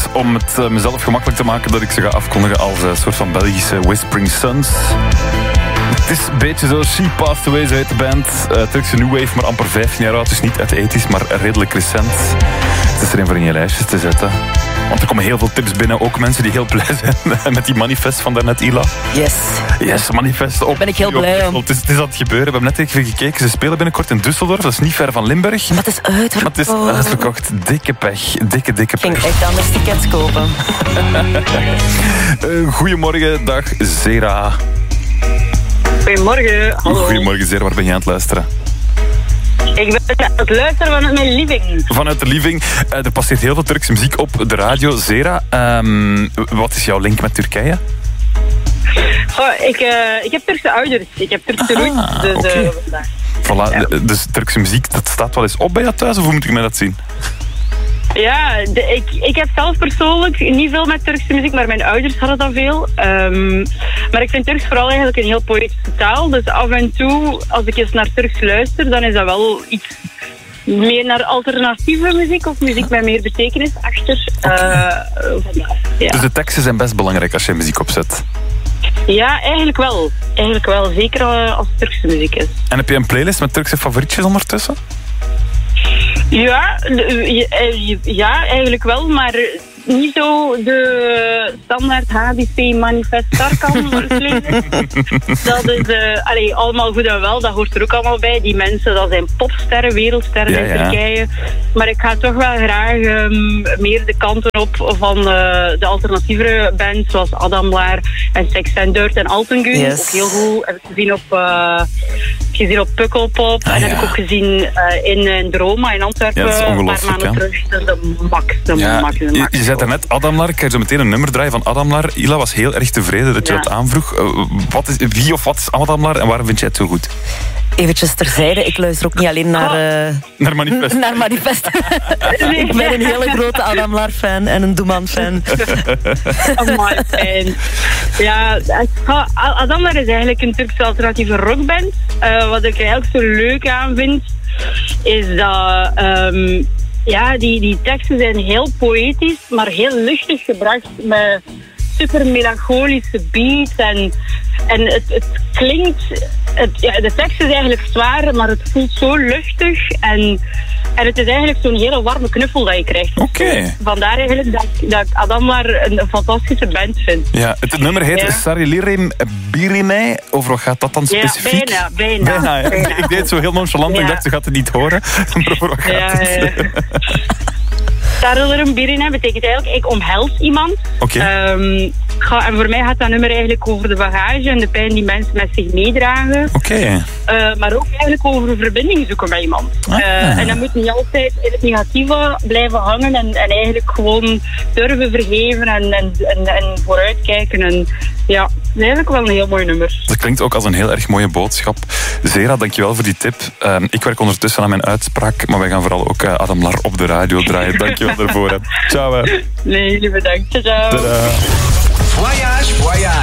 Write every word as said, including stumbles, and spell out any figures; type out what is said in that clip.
om het uh, mezelf gemakkelijk te maken dat ik ze ga afkondigen als een uh, soort van Belgische Whispering Suns. Het is een beetje zo, She Passed Away, zo heet de band. Uh, Turkse New Wave, maar amper vijftien jaar oud. Dus niet uit de tachtiger, maar redelijk recent. Het is er een voor in je lijstjes te zetten. Want er komen heel veel tips binnen. Ook mensen die heel blij zijn met die manifest van daarnet, Ila. Yes. Yes, manifest. Op, ben ik heel blij om. Het is, het is aan het gebeuren. We hebben net even gekeken. Ze spelen binnenkort in Düsseldorf. Dat is niet ver van Limburg. Maar het is uitverkocht. Maar het is uitverkocht. Dikke pech. Dikke, dikke pech. Ik ging echt anders tickets kopen. uh, goedemorgen, dag Zera. Goedemorgen. Hallo. Goedemorgen, Zera. Waar ben je aan het luisteren? Ik ben aan het luisteren vanuit mijn living. Vanuit de living. Uh, er passeert heel veel Turkse muziek op de radio. Zera, um, wat is jouw link met Turkije? Oh, ik, uh, ik heb Turkse ouders. Ik heb Turkse roots. Ah, dus, okay. uh, voilà. ja. Dus Turkse muziek, dat staat wel eens op bij jou thuis? Of hoe moet ik mij dat zien? Ja, de, ik, ik heb zelf persoonlijk niet veel met Turkse muziek, maar mijn ouders hadden dat veel. Um, maar ik vind Turks vooral eigenlijk een heel poëtische taal. Dus af en toe, als ik eens naar Turks luister, dan is dat wel iets meer naar alternatieve muziek of muziek met meer betekenis achter. Okay. Uh, ja. Dus de teksten zijn best belangrijk als je muziek opzet? Ja, eigenlijk wel. Eigenlijk wel. Zeker als het Turkse muziek is. En heb je een playlist met Turkse favorietjes ondertussen? Ja, ja, eigenlijk wel, maar niet zo de standaard H D C manifest Tarkan Dat is uh, allee, allemaal goed en wel, dat hoort er ook allemaal bij. Die mensen, dat zijn popsterren, wereldsterren ja, in ja. Turkije. Maar ik ga toch wel graag um, meer de kanten op van uh, de alternatievere bands, zoals Adamlar en Sex and Dirt en Altengün. Yes. Ook heel goed. Heb ik gezien op, uh, gezien op Pukkelpop. Ah, en ja. heb ik ook gezien uh, in, in Droma in Antwerpen. Ja, dat is een paar ongelooflijk, maanden terug. Dat is de max, de Ja, max, de je, max. je zei daarnet Adamlar. Ik ga je zo meteen een nummer draaien van Adamlar. Ila was heel erg tevreden dat je Ja. dat aanvroeg. Uh, wat is, wie of wat is Adamlar en waarom vind jij het zo goed? Eventjes terzijde, ik luister ook niet alleen naar... Uh, Naar Manifest. naar Manifest. Ik ben een hele grote Adamlar-fan en een Doeman-fan. Amai, fijn. Ja, Adamlar is eigenlijk een Turkse alternatieve rockband. Uh, wat ik er eigenlijk zo leuk aan vind, is dat... Um, ja, die, die teksten zijn heel poëtisch, maar heel luchtig gebracht met super melancholische beats en, en het, het klinkt... Het, ja, de tekst is eigenlijk zwaar, maar het voelt zo luchtig en, en het is eigenlijk zo'n hele warme knuffel dat je krijgt. Oké. Okay. Vandaar eigenlijk dat, dat ik Adamlar een, een fantastische band vind. Ja, het nummer heet ja. Sarilirim Birinei. Over wat gaat dat dan specifiek? Ja, bijna, bijna. bijna, ja. bijna. Ik deed het zo heel nonchalant, ja. Ik dacht, ze gaat het niet horen. Maar over wat gaat ja, het? Ja. Sarilirim Birinei betekent eigenlijk, ik omhels iemand. Oké. Okay. Um, en voor mij gaat dat nummer eigenlijk over de bagage en de pijn die mensen met zich meedragen. Oké. Okay. Uh, maar ook eigenlijk over een verbinding zoeken met iemand. Ah. Uh, en dat moet niet altijd in het negatieve blijven hangen en, en eigenlijk gewoon durven vergeven en, en, en, en vooruitkijken. En ja, het is eigenlijk wel een heel mooi nummer. Dat klinkt ook als een heel erg mooie boodschap. Zera, dankjewel voor die tip. Uh, ik werk ondertussen aan mijn uitspraak, maar wij gaan vooral ook uh, Adamlar op de radio draaien. Dankjewel daarvoor. Hè. Ciao. Hè. Nee, jullie bedankt. Ciao. Tada. Voyage, voyage.